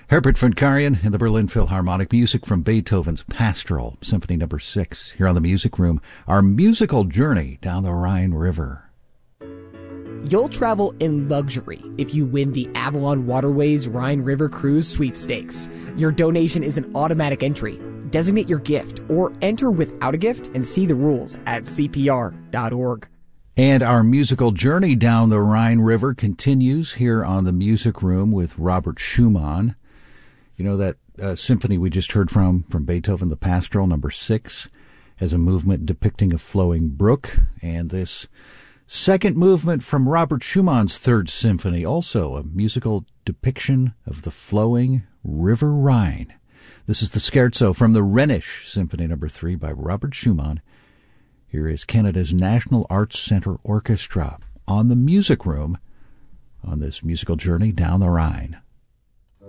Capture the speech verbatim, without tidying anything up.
Herbert von Karajan in the Berlin Philharmonic. Music from Beethoven's Pastoral, Symphony Number Six, here on the Music Room. Our musical journey down the Rhine River. You'll travel in luxury if you win the Avalon Waterways Rhine River Cruise Sweepstakes. Your donation is an automatic entry. Designate your gift or enter without a gift and see the rules at C P R dot org. And our musical journey down the Rhine River continues here on the Music Room with Robert Schumann. You know, that uh, symphony we just heard from, from Beethoven, the Pastoral Number Six, has a movement depicting a flowing brook. And this second movement from Robert Schumann's Third Symphony, also a musical depiction of the flowing River Rhine. This is the Scherzo from the Rhenish Symphony Number Three by Robert Schumann. Here is Canada's National Arts Centre Orchestra on the Music Room on this musical journey down the Rhine.